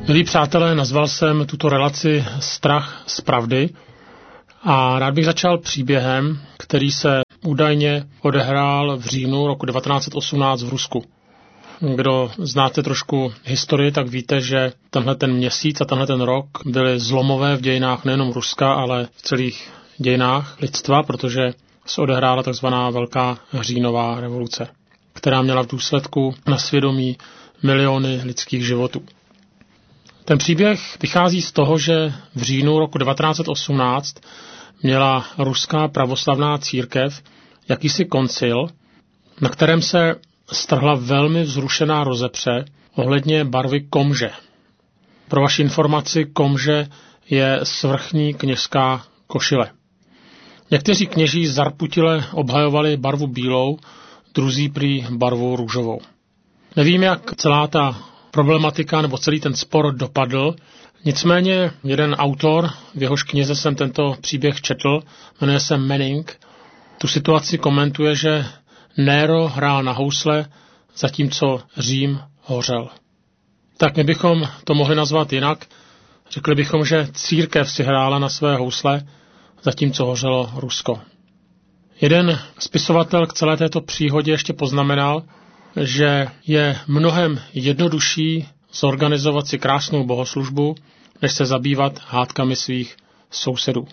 Milí přátelé, nazval jsem tuto relaci Strach z pravdy a rád bych začal příběhem, který se údajně odehrál v říjnu roku 1918 v Rusku. Kdo znáte trošku historii, tak víte, že tenhle ten měsíc a tenhle ten rok byly zlomové v dějinách nejenom Ruska, ale v celých dějinách lidstva, protože se odehrála takzvaná Velká říjnová revoluce, která měla v důsledku na svědomí miliony lidských životů. Ten příběh vychází z toho, že v říjnu roku 1918 měla ruská pravoslavná církev jakýsi koncil, na kterém se strhla velmi vzrušená rozepře ohledně barvy komže. Pro vaši informaci, komže je svrchní kněžská košile. Někteří kněží zarputile obhajovali barvu bílou, druzí prý barvu růžovou. Nevím, jak celá ta problematika nebo celý ten spor dopadl, nicméně jeden autor, v jehož knize jsem tento příběh četl, jmenuje se Manning, tu situaci komentuje, že Nero hrál na housle, zatímco Řím hořel. Tak my bychom to mohli nazvat jinak. Řekli bychom, že církev si hrála na své housle, zatímco hořelo Rusko. Jeden spisovatel k celé této příhodě ještě poznamenal, že je mnohem jednodušší zorganizovat si krásnou bohoslužbu, než se zabývat hádkami svých sousedů.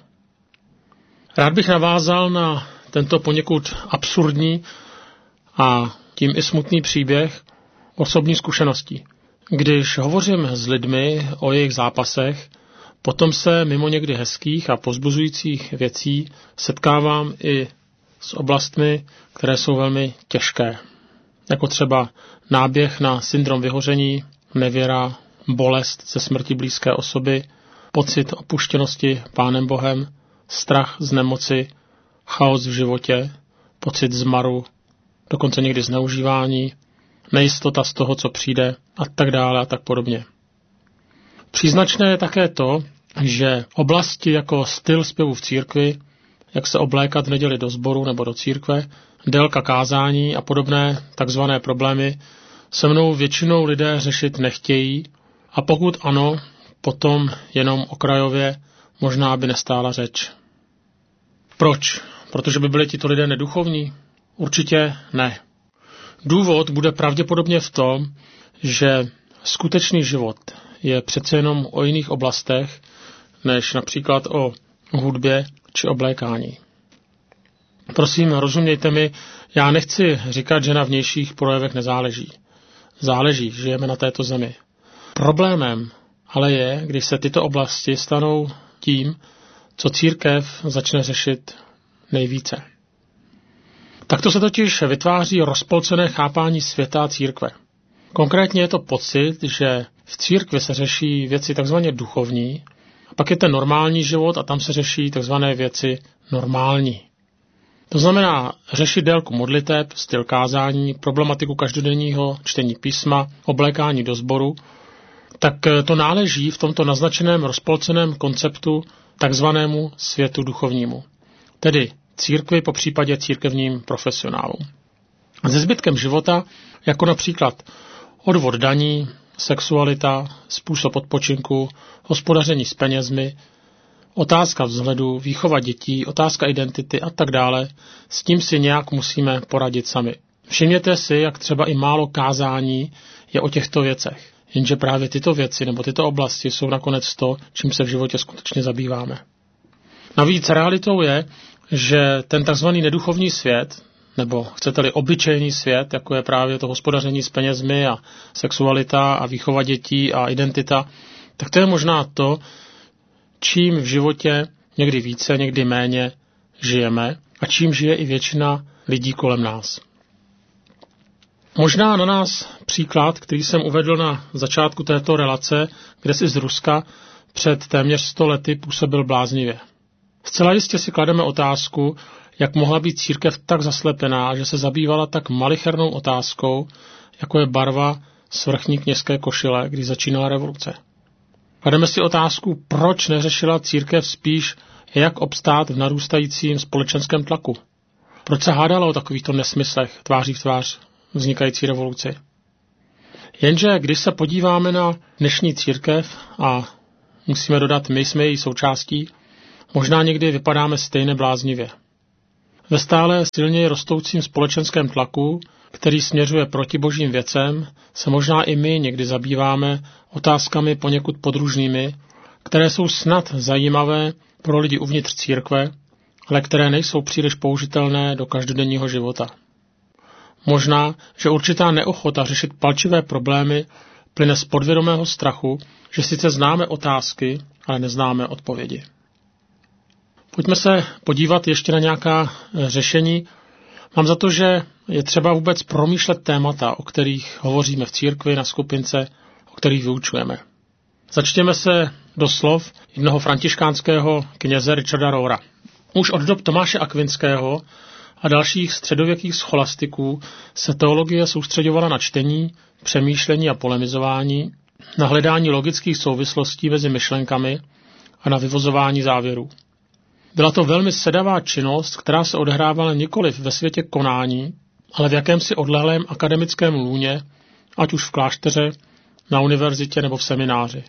Rád bych navázal na tento poněkud absurdní a tím i smutný příběh osobní zkušeností. Když hovořím s lidmi o jejich zápasech, potom se mimo někdy hezkých a povzbuzujících věcí setkávám i s oblastmi, které jsou velmi těžké. Jako třeba náběh na syndrom vyhoření, nevěra, bolest ze smrti blízké osoby, pocit opuštěnosti Pánem Bohem, strach z nemoci, chaos v životě, pocit zmaru, dokonce někdy zneužívání, nejistota z toho, co přijde a tak dále a tak podobně. Příznačné je také to, že oblasti jako styl zpěvu v církvi, jak se oblékat v neděli do sboru nebo do církve, délka kázání a podobné takzvané problémy se mnou většinou lidé řešit nechtějí a pokud ano, potom jenom okrajově, možná by nestála řeč. Proč? Protože by byli tito lidé neduchovní? Určitě ne. Důvod bude pravděpodobně v tom, že skutečný život je přece jenom o jiných oblastech, než například o hudbě či oblékání. Prosím, rozumějte mi, já nechci říkat, že na vnějších projevech nezáleží. Záleží, žijeme na této zemi. Problémem ale je, když se tyto oblasti stanou tím, co církev začne řešit nejvíce. Takto se totiž vytváří rozpolcené chápání světa a církve. Konkrétně je to pocit, že v církvi se řeší věci takzvaně duchovní, a pak je ten normální život a tam se řeší takzvané věci normální. To znamená řešit délku modliteb, styl kázání, problematiku každodenního čtení písma, oblékání do sboru, tak to náleží v tomto naznačeném rozpolceném konceptu takzvanému světu duchovnímu, tedy církvi, po případě církevním profesionálům. A se zbytkem života, jako například odvod daní, sexualita, způsob odpočinku, hospodaření s penězmi, otázka vzhledu, výchova dětí, otázka identity a tak dále, s tím si nějak musíme poradit sami. Všimněte si, jak třeba i málo kázání je o těchto věcech, jenže právě tyto věci nebo tyto oblasti jsou nakonec to, čím se v životě skutečně zabýváme. Navíc realitou je, že ten tzv. Neduchovní svět, nebo chcete-li obyčejný svět, jako je právě to hospodaření s penězmi a sexualita a výchova dětí a identita, tak to je možná to, čím v životě někdy více, někdy méně žijeme a čím žije i většina lidí kolem nás. Možná na nás příklad, který jsem uvedl na začátku této relace, kde si z Ruska před téměř 100 lety působil bláznivě. Zcela jistě si klademe otázku, jak mohla být církev tak zaslepená, že se zabývala tak malichernou otázkou, jako je barva svrchní kněžské košile, když začínala revoluce. Klademe si otázku, proč neřešila církev spíš, jak obstát v narůstajícím společenském tlaku. Proč se hádala o takovýchto nesmyslech tváří v tvář vznikající revoluci. Jenže když se podíváme na dnešní církev, a musíme dodat, my jsme její součástí, možná někdy vypadáme stejně bláznivě. Ve stále silněji rostoucím společenském tlaku, který směřuje proti božím věcem, se možná i my někdy zabýváme otázkami poněkud podružnými, které jsou snad zajímavé pro lidi uvnitř církve, ale které nejsou příliš použitelné do každodenního života. Možná, že určitá neochota řešit palčivé problémy plyne z podvědomého strachu, že sice známe otázky, ale neznáme odpovědi. Pojďme se podívat ještě na nějaká řešení. Mám za to, že je třeba vůbec promýšlet témata, o kterých hovoříme v církvi, na skupince, o kterých vyučujeme. Začněme se do slov jednoho františkánského kněze Richarda Rohra. Už od dob Tomáše Akvinského a dalších středověkých scholastiků se teologie soustředovala na čtení, přemýšlení a polemizování, na hledání logických souvislostí mezi myšlenkami a na vyvozování závěrů. Byla to velmi sedavá činnost, která se odehrávala nikoliv ve světě konání, ale v jakémsi odlehlém akademickém lůně, ať už v klášteře, na univerzitě nebo v semináři.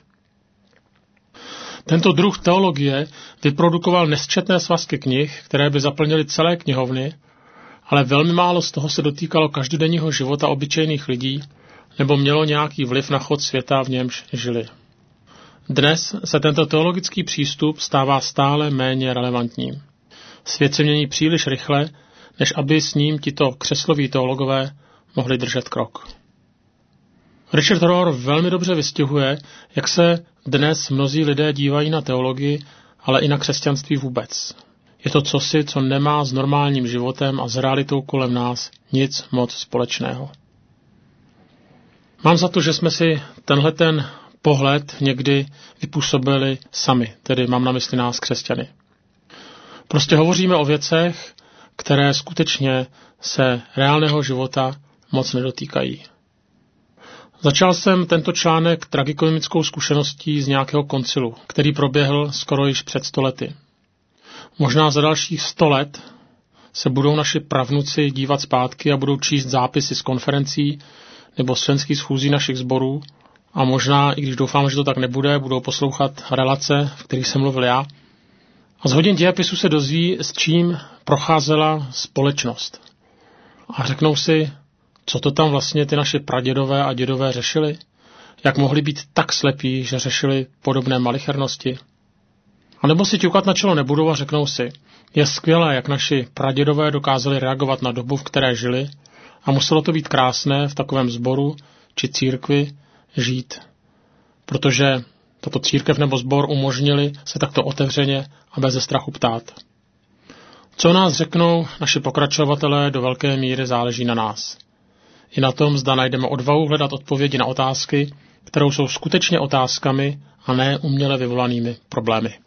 Tento druh teologie vyprodukoval nesčetné svazky knih, které by zaplnily celé knihovny, ale velmi málo z toho se dotýkalo každodenního života obyčejných lidí nebo mělo nějaký vliv na chod světa, v němž žili. Dnes se tento teologický přístup stává stále méně relevantním. Svět se mění příliš rychle, než aby s ním tito křesloví teologové mohli držet krok. Richard Rohr velmi dobře vystihuje, jak se dnes mnozí lidé dívají na teologii, ale i na křesťanství vůbec. Je to cosi, co nemá s normálním životem a s realitou kolem nás nic moc společného. Mám za to, že jsme si tenhleten pohled někdy vypůsobili sami, tedy mám na mysli nás křesťany. Prostě hovoříme o věcech, které skutečně se reálného života moc nedotýkají. Začal jsem tento článek tragikomickou zkušeností z nějakého koncilu, který proběhl skoro již před 100 lety. Možná za dalších 100 let se budou naši pravnuci dívat zpátky a budou číst zápisy z konferencí nebo z členských schůzí našich sborů a možná, i když doufám, že to tak nebude, budou poslouchat relace, v kterých jsem mluvil já. A z hodin dějepisu se dozví, s čím procházela společnost. A řeknou si, co to tam vlastně ty naše pradědové a dědové řešili? Jak mohli být tak slepí, že řešili podobné malichernosti? A nebo si ťukat na čelo nebudou a řeknou si, je skvělé, jak naši pradědové dokázali reagovat na dobu, v které žili, a muselo to být krásné v takovém sboru či církvi žít, protože tato církev nebo sbor umožnili se takto otevřeně a beze strachu ptát. Co nás řeknou naši pokračovatelé, do velké míry záleží na nás. I na tom, zda najdeme odvahu hledat odpovědi na otázky, které jsou skutečně otázkami a ne uměle vyvolanými problémy.